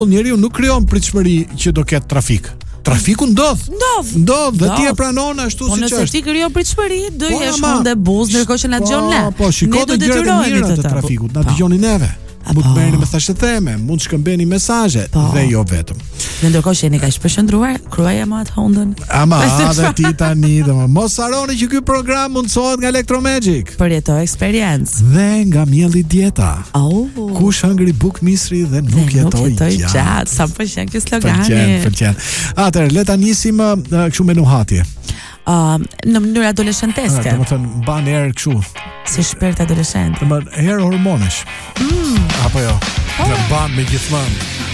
njeriu nuk krijon pritshmëri që do ketë trafik. Trafiku ndodh dhe ti e pranon ashtu siç është. Po nëse ti krijon pritshmëri, do jesh hundë buz ndërkohë që na dëgjon ne. Po, shikoj të gjërat e mira të trafikut, na dëgjoni neve. Mund të merrni me thashë theme, mund të shkëmbeni mesazhe dhe jo vetëm. Në ndërkohë që jeni kaq përshëndruar, kruaja më atë hundën. Ama dhe ti tani, mos harroni që ky program mundsohet nga Electromagic. Përjeto eksperiencë. Dhe nga mielli dieta. Kush hëngri buk misri dhe nuk jetoi gjatë. Sa pëlqen ky slogan. Pëlqen. Atëherë le ta nisim kështu me nuhatje. Në mënyrë adoleshenteske. Domethënë mban herë kështu. Si shpirt adoleshent. Herë hormonesh. Apo jo. Mban me gjithmonë.